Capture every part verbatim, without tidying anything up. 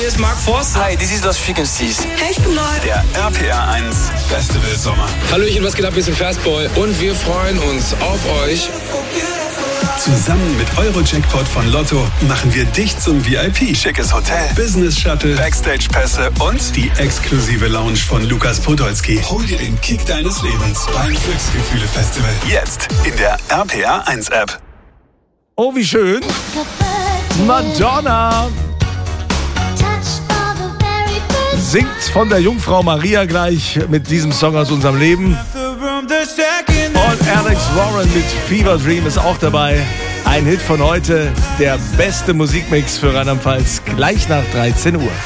hier ist Mark Forster. Hi, this is Lost Frequencies. Hey, ich bin neu. Der R P R eins Festival Sommer. Hallöchen, was geht ab? Wir sind Fastboy und wir freuen uns auf euch. Zusammen mit Euro-Jackpot von Lotto machen wir dich zum V I P. Schickes Hotel, Business-Shuttle, Backstage-Pässe und die exklusive Lounge von Lukas Podolski. Hol dir den Kick deines Lebens beim Glücksgefühle-Festival. Jetzt in der R P R eins App. Oh, wie schön. Madonna singt von der Jungfrau Maria gleich mit diesem Song aus unserem Leben. Und Alex Warren mit Fever Dream ist auch dabei. Ein Hit von heute, der beste Musikmix für Rheinland-Pfalz, gleich nach dreizehn Uhr.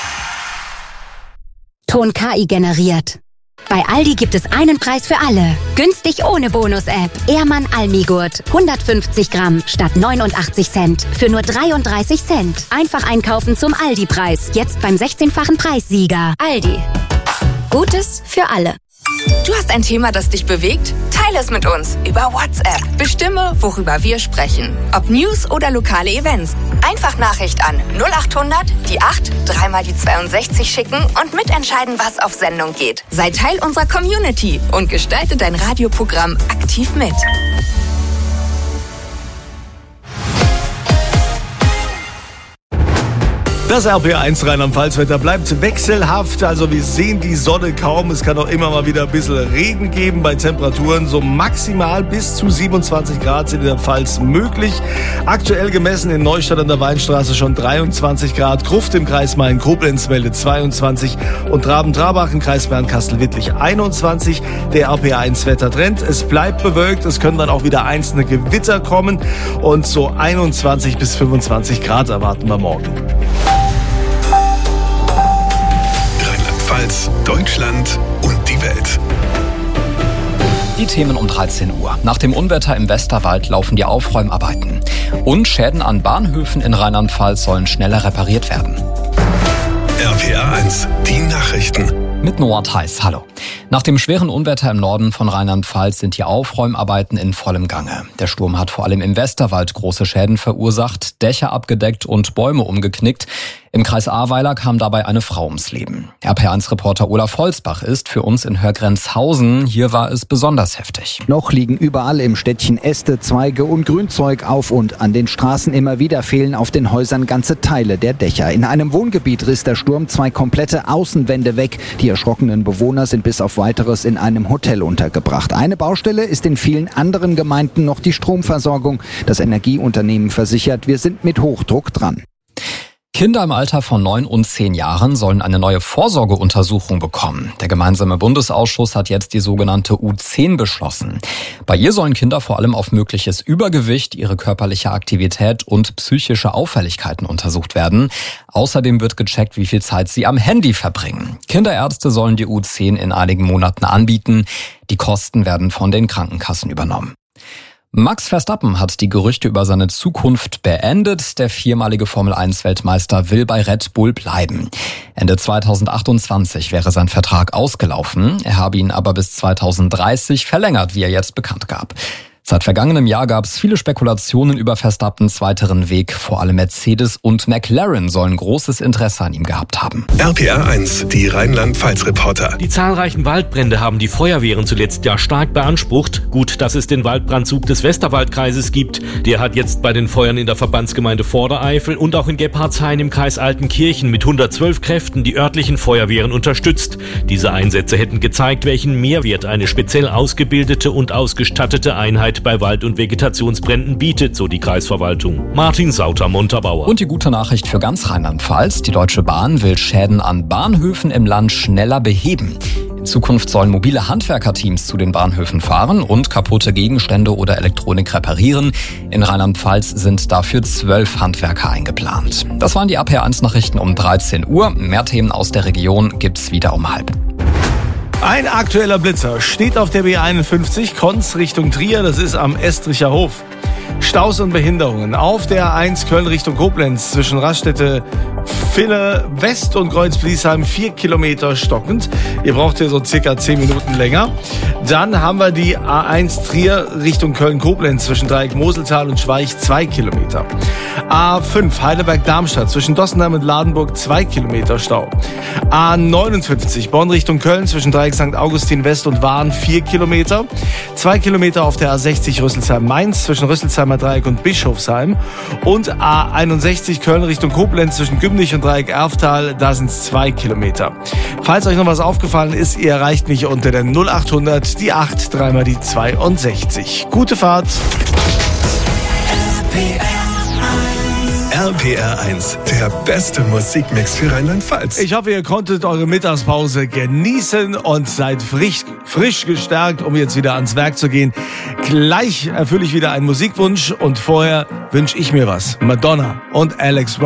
Ton K I generiert. Bei Aldi gibt es einen Preis für alle. Günstig ohne Bonus-App. Ehrmann Almigurt. hundertfünfzig Gramm statt neunundachtzig Cent. Für nur dreiunddreißig Cent. Einfach einkaufen zum Aldi-Preis. Jetzt beim sechzehnfachen Preissieger. Aldi. Gutes für alle. Du hast ein Thema, das dich bewegt? Teile es mit uns über WhatsApp. Bestimme, worüber wir sprechen. Ob News oder lokale Events. Einfach Nachricht an null acht hundert, die acht, dreimal die zweiundsechzig schicken und mitentscheiden, was auf Sendung geht. Sei Teil unserer Community und gestalte dein Radioprogramm aktiv mit. Das R P R eins Rheinland-Pfalz-Wetter bleibt wechselhaft, also wir sehen die Sonne kaum. Es kann auch immer mal wieder ein bisschen Regen geben bei Temperaturen. So maximal bis zu siebenundzwanzig Grad sind in der Pfalz möglich. Aktuell gemessen in Neustadt an der Weinstraße schon dreiundzwanzig Grad. Gruft im Kreis Main-Koblenz meldet zweiundzwanzig und Traben-Trarbach im Kreis Bernkastel-Wittlich einundzwanzig. Der R P R eins Wettertrend, es bleibt bewölkt, es können dann auch wieder einzelne Gewitter kommen und so einundzwanzig bis fünfundzwanzig Grad erwarten wir morgen. Deutschland und die Welt. Die Themen um dreizehn Uhr. Nach dem Unwetter im Westerwald laufen die Aufräumarbeiten. Und Schäden an Bahnhöfen in Rheinland-Pfalz sollen schneller repariert werden. R P R eins, die Nachrichten. Mit Noah Theis, hallo. Nach dem schweren Unwetter im Norden von Rheinland-Pfalz sind die Aufräumarbeiten in vollem Gange. Der Sturm hat vor allem im Westerwald große Schäden verursacht, Dächer abgedeckt und Bäume umgeknickt. Im Kreis Ahrweiler kam dabei eine Frau ums Leben. R P R eins Reporter Olaf Holzbach ist für uns in Hörgrenzhausen. Hier war es besonders heftig. Noch liegen überall im Städtchen Äste, Zweige und Grünzeug auf und an den Straßen immer wieder fehlen auf den Häusern ganze Teile der Dächer. In einem Wohngebiet riss der Sturm zwei komplette Außenwände weg. Die erschrockenen Bewohner sind bis auf Weiteres in einem Hotel untergebracht. Eine Baustelle ist in vielen anderen Gemeinden noch die Stromversorgung. Das Energieunternehmen versichert, wir sind mit Hochdruck dran. Kinder im Alter von neun und zehn Jahren sollen eine neue Vorsorgeuntersuchung bekommen. Der gemeinsame Bundesausschuss hat jetzt die sogenannte U zehn beschlossen. Bei ihr sollen Kinder vor allem auf mögliches Übergewicht, ihre körperliche Aktivität und psychische Auffälligkeiten untersucht werden. Außerdem wird gecheckt, wie viel Zeit sie am Handy verbringen. Kinderärzte sollen die U zehn in einigen Monaten anbieten. Die Kosten werden von den Krankenkassen übernommen. Max Verstappen hat die Gerüchte über seine Zukunft beendet. Der viermalige Formel eins Weltmeister will bei Red Bull bleiben. Ende zweitausendachtundzwanzig wäre sein Vertrag ausgelaufen. Er habe ihn aber bis zweitausenddreißig verlängert, wie er jetzt bekannt gab. Seit vergangenem Jahr gab es viele Spekulationen über Verstappens weiteren Weg. Vor allem Mercedes und McLaren sollen großes Interesse an ihm gehabt haben. R P R eins, die Rheinland-Pfalz-Reporter. Die zahlreichen Waldbrände haben die Feuerwehren zuletzt ja stark beansprucht. Gut, dass es den Waldbrandzug des Westerwaldkreises gibt. Der hat jetzt bei den Feuern in der Verbandsgemeinde Vordereifel und auch in Gebhardshain im Kreis Altenkirchen mit hundertzwölf Kräften die örtlichen Feuerwehren unterstützt. Diese Einsätze hätten gezeigt, welchen Mehrwert eine speziell ausgebildete und ausgestattete Einheit bei Wald- und Vegetationsbränden bietet, so die Kreisverwaltung. Martin Sauter-Montabaur. Und die gute Nachricht für ganz Rheinland-Pfalz: Die Deutsche Bahn will Schäden an Bahnhöfen im Land schneller beheben. In Zukunft sollen mobile Handwerkerteams zu den Bahnhöfen fahren und kaputte Gegenstände oder Elektronik reparieren. In Rheinland-Pfalz sind dafür zwölf Handwerker eingeplant. Das waren die R P R eins Nachrichten um dreizehn Uhr. Mehr Themen aus der Region gibt's wieder um halb. Ein aktueller Blitzer steht auf der B einundfünfzig, Konz Richtung Trier, das ist am Estricher Hof. Staus und Behinderungen auf der A eins Köln Richtung Koblenz zwischen Raststätte Ville West und Kreuz-Bliesheim vier Kilometer stockend. Ihr braucht hier so circa zehn Minuten länger. Dann haben wir die A eins Trier Richtung Köln-Koblenz zwischen Dreieck Moseltal und Schweich zwei Kilometer. A fünf Heidelberg-Darmstadt zwischen Dossenheim und Ladenburg zwei Kilometer Stau. A neunundfünfzig Bonn Richtung Köln zwischen Dreieck Sankt Augustin West und Wahn vier Kilometer. zwei Kilometer auf der A sechzig Rüsselsheim-Mainz zwischen Rüsselsheimer Dreieck und Bischofsheim. Und A einundsechzig Köln Richtung Koblenz zwischen Gümnich und Dreieck Erftal, da sind es zwei Kilometer. Falls euch noch was aufgefallen ist, ihr erreicht mich unter der null achthundert, die acht, dreimal die zweiundsechzig. Gute Fahrt! R P R eins, der beste Musikmix für Rheinland-Pfalz. Ich hoffe, ihr konntet eure Mittagspause genießen und seid frisch, frisch gestärkt, um jetzt wieder ans Werk zu gehen. Gleich erfülle ich wieder einen Musikwunsch und vorher wünsche ich mir was. Madonna und Alex